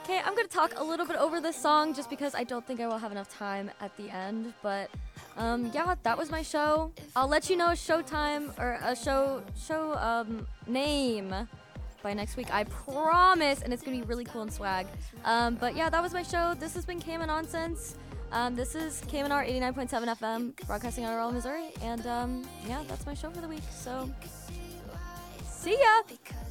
Okay, I'm gonna talk a little bit over this song just because I don't think I will have enough time at the end. But yeah, that was my show. I'll let you know showtime or a show name by next week. I promise, and it's gonna be really cool and swag. But yeah, that was my show. This has been KMN Nonsense. This is KMNR 89.7 FM, broadcasting out of Rolla, Missouri. And yeah, that's my show for the week. So see ya.